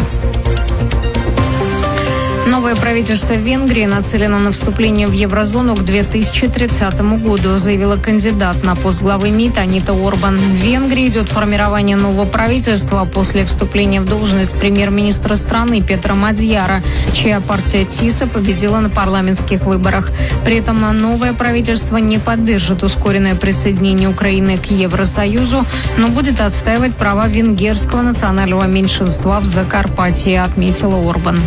Новое правительство Венгрии нацелено на вступление в еврозону к 2030 году, заявила кандидат на пост главы МИД Анита Орбан. В Венгрии идет формирование нового правительства после вступления в должность премьер-министра страны Петра Мадьяра, чья партия ТИСА победила на парламентских выборах. При этом новое правительство не поддержит ускоренное присоединение Украины к Евросоюзу, но будет отстаивать права венгерского национального меньшинства в Закарпатье, отметила Орбан.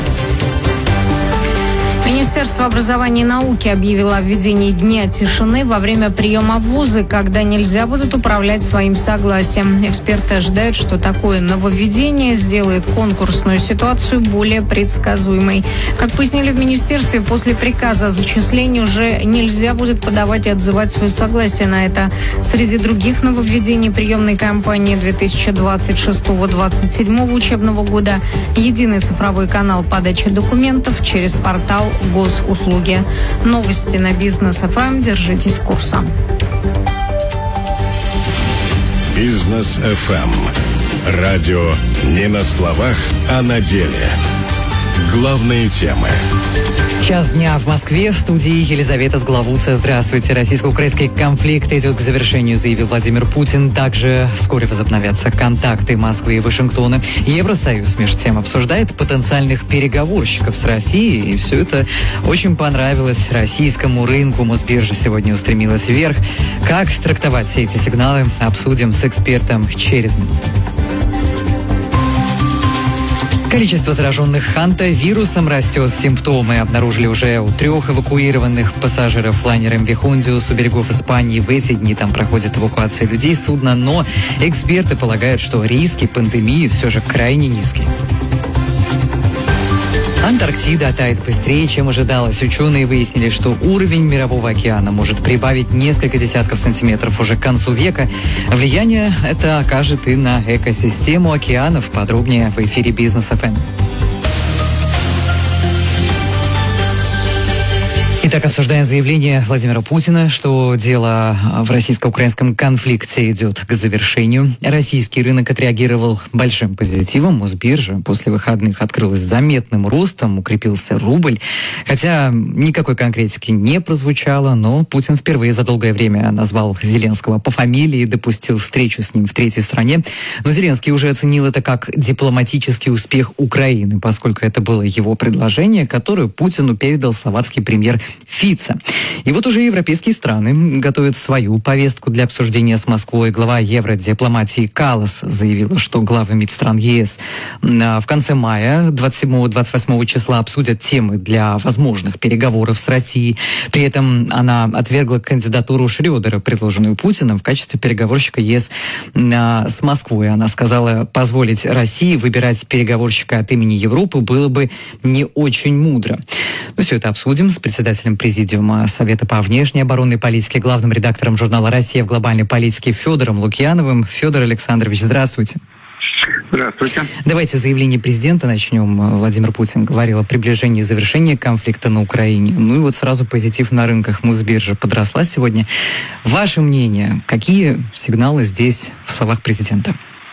Министерство образования и науки объявило о введении дня тишины во время приема в вузы, когда нельзя будет управлять своим согласием. Эксперты ожидают, что такое нововведение сделает конкурсную ситуацию более предсказуемой. Как пояснили в министерстве, после приказа о зачислении уже нельзя будет подавать и отзывать свое согласие на это. Среди других нововведений приемной кампании 2026-2027 учебного года единый цифровой канал подачи документов через портал госуслуги. Новости на Бизнес FM. Держитесь курса. Бизнес FM. Радио не на словах, а на деле. Главные темы. Час дня в Москве. В студии Елизавета Сглавуца. Здравствуйте. Российско-украинский конфликт идет к завершению, заявил Владимир Путин. Также вскоре возобновятся контакты Москвы и Вашингтона. Евросоюз, между тем, обсуждает потенциальных переговорщиков с Россией. И все это очень понравилось российскому рынку. Мосбиржа сегодня устремилась вверх. Как трактовать все эти сигналы, обсудим с экспертом через минуту. Количество зараженных хантавирусом растет. Симптомы обнаружили уже у 3 эвакуированных пассажиров лайнера МВ «Хондиус» у берегов Испании. В эти дни там проходит эвакуация людей с судна, но эксперты полагают, что риски пандемии все же крайне низкие. Антарктида тает быстрее, чем ожидалось. Ученые выяснили, что уровень Мирового океана может прибавить несколько десятков сантиметров уже к концу века. Влияние это окажет и на экосистему океанов. Подробнее в эфире Бизнес ФМ. Итак, обсуждаем заявление Владимира Путина, что дело в российско-украинском конфликте идет к завершению. Российский рынок отреагировал большим позитивом. Мосбиржа после выходных открылась заметным ростом, укрепился рубль. Хотя никакой конкретики не прозвучало, но Путин впервые за долгое время назвал Зеленского по фамилии и допустил встречу с ним в третьей стране. Но Зеленский уже оценил это как дипломатический успех Украины, поскольку это было его предложение, которое Путину передал словацкий премьер Фица. И вот уже европейские страны готовят свою повестку для обсуждения с Москвой. Глава евродипломатии Каллас заявила, что главы МИД стран ЕС в конце мая 27-28 числа обсудят темы для возможных переговоров с Россией. При этом она отвергла кандидатуру Шрёдера, предложенную Путиным в качестве переговорщика ЕС с Москвой. Она сказала, позволить России выбирать переговорщика от имени Европы было бы не очень мудро. Мы все это обсудим с председателем Президиума Совета по внешней оборонной политике, главным редактором журнала «Россия в глобальной политике» Федором Лукьяновым. Федор Александрович, здравствуйте. Здравствуйте. Давайте заявление президента начнем. Владимир Путин говорил о приближении завершения конфликта на Украине. Ну и вот сразу позитив на рынках. Мосбиржа подросла сегодня. Ваше мнение, какие сигналы здесь в словах президента?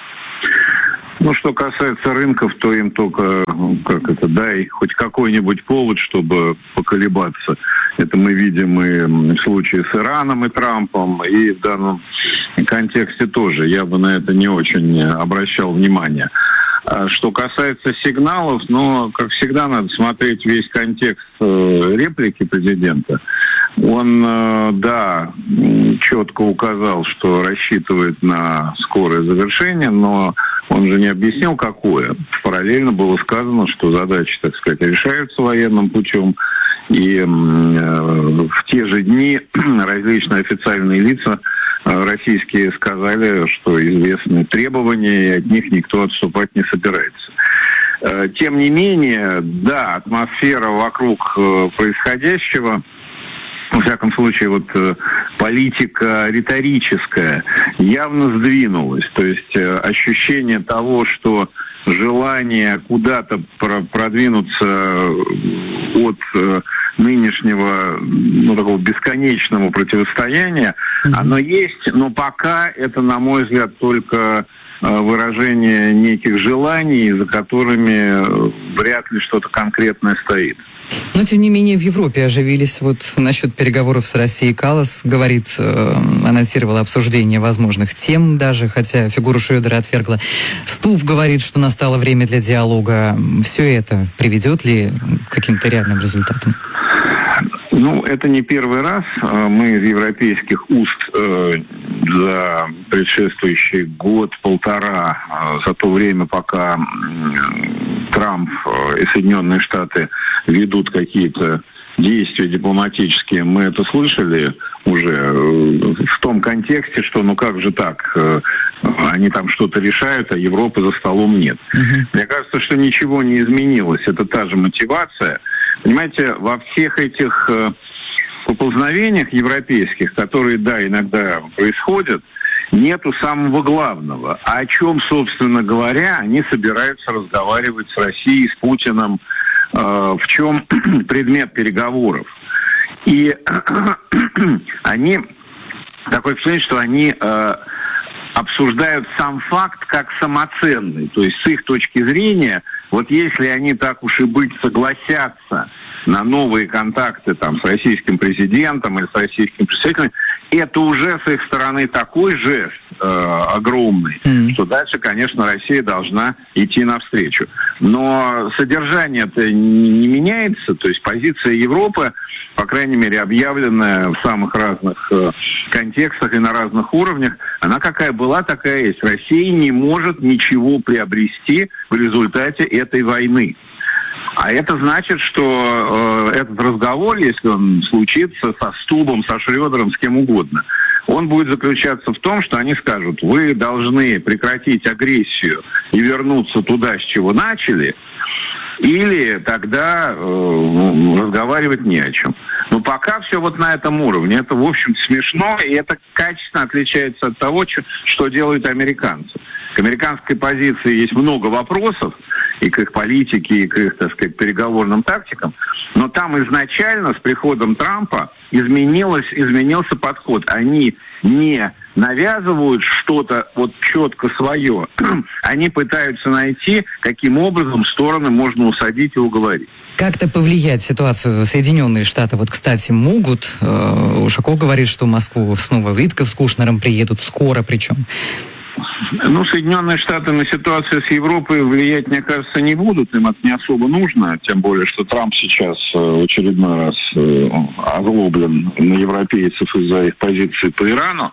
Ну, что касается рынков, то им только, дай хоть какой-нибудь повод, чтобы поколебаться. Это мы видим и в случае с Ираном и Трампом, и в данном контексте тоже. Я бы на это не очень обращал внимание. А что касается сигналов, как всегда, надо смотреть весь контекст реплики президента. Он, четко указал, что рассчитывает на скорое завершение, но он же не объяснил, какое. Параллельно было сказано, что задачи, так сказать, решаются военным путем. И в те же дни различные официальные лица российские сказали, что известны требования, и от них никто отступать не собирается. Тем не менее, атмосфера вокруг происходящего, во всяком случае, политика риторическая явно сдвинулась. То есть ощущение того, что желание куда-то продвинуться от нынешнего, такого бесконечного противостояния, оно есть, но пока это, на мой взгляд, только выражение неких желаний, за которыми вряд ли что-то конкретное стоит. Но, тем не менее, в Европе оживились насчет переговоров с Россией. Каллас говорит, анонсировала обсуждение возможных тем даже, хотя фигуру Шрёдера отвергла. Стув говорит, что настало время для диалога. Все это приведет ли к каким-то реальным результатам? Это не первый раз. Мы из европейских уст за предшествующий год-полтора, за то время, пока Трамп и Соединенные Штаты ведут какие-то действия дипломатические, мы это слышали уже в том контексте, что как же так, они там что-то решают, а Европы за столом нет. Мне кажется, что ничего не изменилось. Это та же мотивация. Понимаете, во всех этих поползновениях европейских, которые, иногда происходят, нету самого главного. А о чем, собственно говоря, они собираются разговаривать с Россией, с Путиным, в чем предмет переговоров. И они, такое впечатление, что они обсуждают сам факт как самоценный. То есть с их точки зрения, если они так уж и быть согласятся на новые контакты с российским президентом или с российским представителем, это уже с их стороны такой жест огромный, что дальше, конечно, Россия должна идти навстречу. Но содержание-то не меняется, то есть позиция Европы, по крайней мере, объявленная в самых разных контекстах и на разных уровнях, она какая была, такая есть. Россия не может ничего приобрести в результате этой войны. А это значит, что этот разговор, если он случится со Стубом, со Шрёдером, с кем угодно, он будет заключаться в том, что они скажут, вы должны прекратить агрессию и вернуться туда, с чего начали, или тогда разговаривать не о чем. Но пока все вот на этом уровне. Это, в общем, смешно, и это качественно отличается от того, что делают американцы. К американской позиции есть много вопросов, и к их политике, и к их, так сказать, переговорным тактикам, но там изначально с приходом Трампа изменился подход. Они не навязывают что-то вот четко свое. Они пытаются найти, каким образом стороны можно усадить и уговорить. Как-то повлиять ситуацию Соединенные Штаты, вот, кстати, могут. Ушаков говорит, что в Москву снова Витков с Кушнером приедут, скоро причем. Ну, Соединенные Штаты на ситуацию с Европой влиять, мне кажется, не будут. Им это не особо нужно. Тем более, что Трамп сейчас в очередной раз озлоблен на европейцев из-за их позиции по Ирану.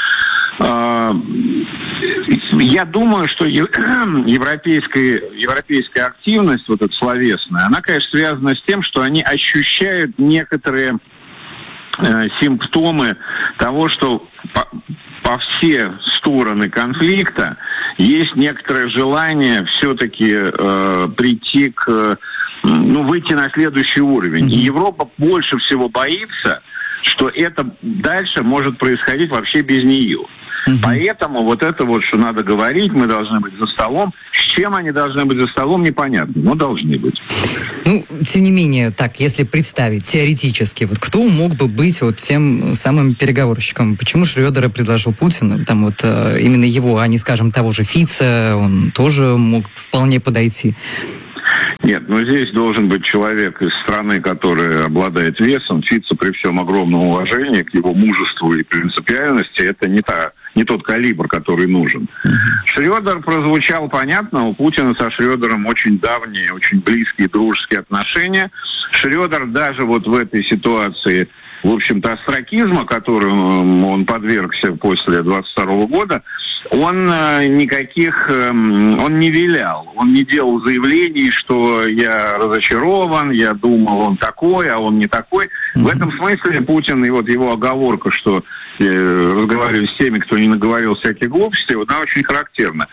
Я думаю, что европейская активность, вот эта словесная, она, конечно, связана с тем, что они ощущают некоторые симптомы того, что по все стороны конфликта есть некоторое желание все-таки прийти выйти на следующий уровень. И Европа больше всего боится, что это дальше может происходить вообще без нее. Поэтому вот это вот, что надо говорить, мы должны быть за столом. С чем они должны быть за столом, непонятно, но должны быть. Ну, тем не менее, так, если представить теоретически, вот кто мог бы быть вот тем самым переговорщиком? Почему Шрёдера предложил Путин? Там вот именно его, а не, скажем, того же Фица, он тоже мог вполне подойти. Нет, но здесь должен быть человек из страны, который обладает весом. Фица, при всем огромном уважении к его мужеству и принципиальности, это не тот калибр, который нужен. Шрёдер прозвучал понятно, у Путина со Шрёдером очень давние, очень близкие дружеские отношения. Шрёдер даже вот в этой ситуации, в общем-то, остракизма, которому он подвергся после 22 года, он не вилял, он не делал заявлений, что я разочарован, я думал, он такой, а он не такой. В этом смысле Путин и вот его оговорка, что разговаривали с теми, кто не наговорил всяких глупостей, вот она очень характерна.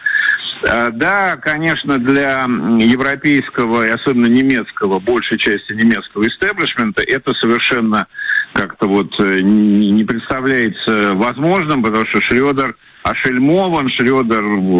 Да, конечно, для европейского и особенно немецкого, большей части немецкого истеблишмента это совершенно как-то вот не представляется возможным, потому что Шрёдер ошельмован, Шрёдер,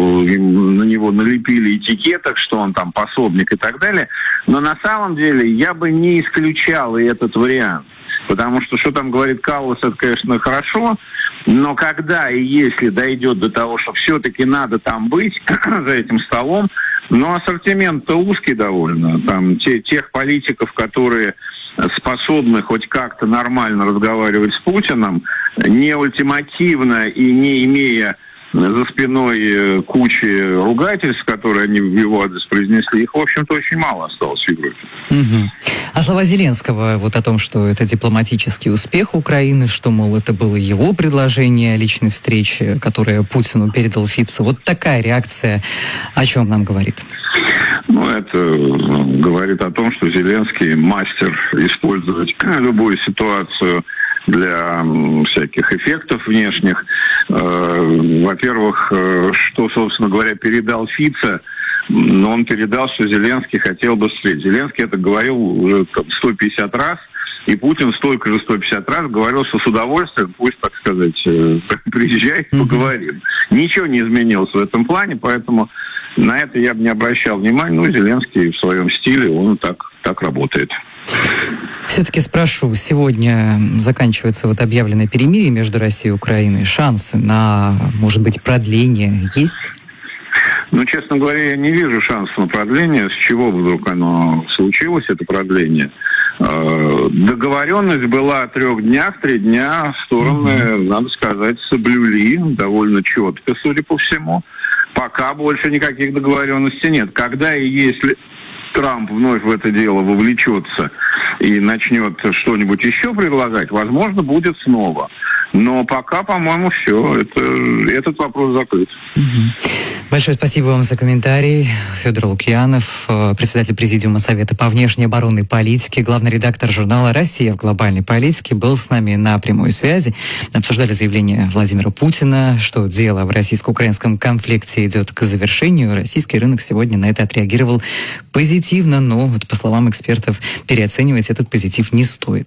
на него налепили этикеток, что он там пособник и так далее. Но на самом деле я бы не исключал и этот вариант. Потому что там говорит Каллас, это, конечно, хорошо, но когда и если дойдет до того, что все-таки надо там быть, за этим столом, но ассортимент-то узкий довольно. Там тех политиков, которые способны хоть как-то нормально разговаривать с Путиным, не ультимативно и не имея за спиной кучи ругательств, которые они в его адрес произнесли, их, в общем-то, очень мало осталось в Европе. А слова Зеленского вот о том, что это дипломатический успех Украины, что, мол, это было его предложение личной встречи, которое Путину передал Фица. Вот такая реакция о чем нам говорит? Ну, это говорит о том, что Зеленский мастер использовать любую ситуацию для всяких эффектов внешних. Во-первых, что, собственно говоря, передал Фица, но он передал, что Зеленский хотел бы встретить. Зеленский это говорил уже 150 раз, и Путин столько же 150 раз говорил, что с удовольствием, пусть, так сказать, приезжай, поговорим. Ничего не изменилось в этом плане, поэтому на это я бы не обращал внимания. Ну, Зеленский в своем стиле, он так работает. Все-таки спрошу, сегодня заканчивается вот объявленное перемирие между Россией и Украиной. Шансы на, может быть, продление есть? Ну, честно говоря, я не вижу шансов на продление. С чего вдруг оно случилось, это продление? Договоренность была о 3 днях. 3 дня стороны, надо сказать, соблюли довольно четко, судя по всему. Пока больше никаких договоренностей нет. Когда и если Трамп вновь в это дело вовлечется и начнет что-нибудь еще предлагать, возможно, будет снова. Но пока, по-моему, все. Этот вопрос закрыт. Большое спасибо вам за комментарий. Федор Лукьянов, председатель Президиума Совета по внешней оборонной политике, главный редактор журнала «Россия в глобальной политике», был с нами на прямой связи. Обсуждали заявление Владимира Путина, что дело в российско-украинском конфликте идет к завершению. Российский рынок сегодня на это отреагировал позитивно, но, вот, по словам экспертов, переоценивать этот позитив не стоит.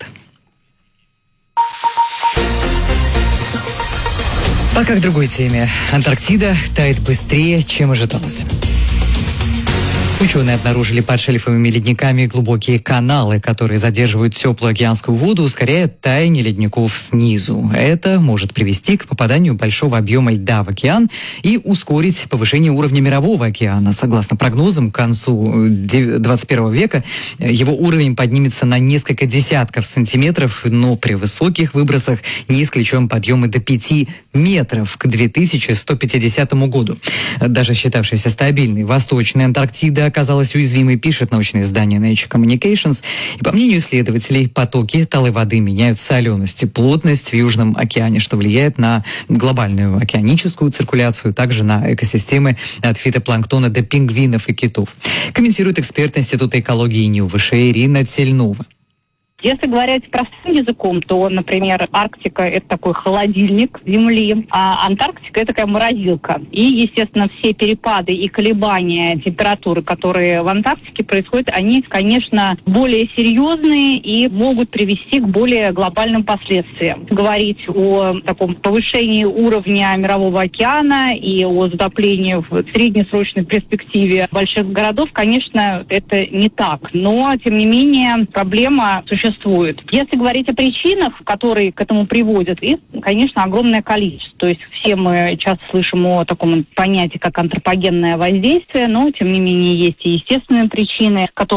Пока к другой теме. Антарктида тает быстрее, чем ожидалось. Ученые обнаружили под шельфовыми ледниками глубокие каналы, которые задерживают теплую океанскую воду, ускоряя таяние ледников снизу. Это может привести к попаданию большого объема льда в океан и ускорить повышение уровня мирового океана. Согласно прогнозам, к концу 21 века его уровень поднимется на несколько десятков сантиметров, но при высоких выбросах не исключен подъемы до 5 метров к 2150 году. Даже считавшаяся стабильной Восточная Антарктида оказалась уязвимой, пишет научное издание Nature Communications. И по мнению исследователей, потоки талой воды меняют соленость и плотность в Южном океане, что влияет на глобальную океаническую циркуляцию, также на экосистемы от фитопланктона до пингвинов и китов. Комментирует эксперт Института экологии НИУ-ВШ Ирина Тельнова. Если говорить простым языком, то, например, Арктика – это такой холодильник Земли, а Антарктика – это такая морозилка. И, естественно, все перепады и колебания температуры, которые в Антарктике происходят, они, конечно, более серьезные и могут привести к более глобальным последствиям. Говорить о таком повышении уровня мирового океана и о затоплении в среднесрочной перспективе больших городов, конечно, это не так. Но, тем не менее, проблема существует. Если говорить о причинах, которые к этому приводят, их, конечно, огромное количество. То есть все мы часто слышим о таком понятии, как антропогенное воздействие, но, тем не менее, есть и естественные причины, которые